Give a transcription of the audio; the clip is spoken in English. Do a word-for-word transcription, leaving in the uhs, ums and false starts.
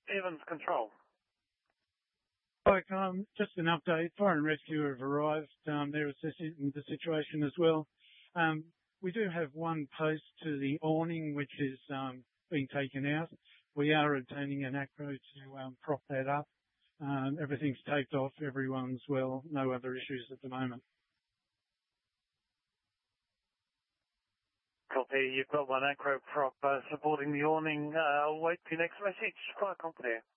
Evans Control. Like, um, just an update. Fire and rescue have arrived. Um, they're assessing the situation as well. Um, we do have one post to the awning which is um, being taken out. We are obtaining an acro to um, prop that up. Um, everything's taped off. Everyone's well. No other issues at the moment. Copy. You've got one acro prop uh, supporting the awning. Uh, I'll wait for your next message. Quite confident.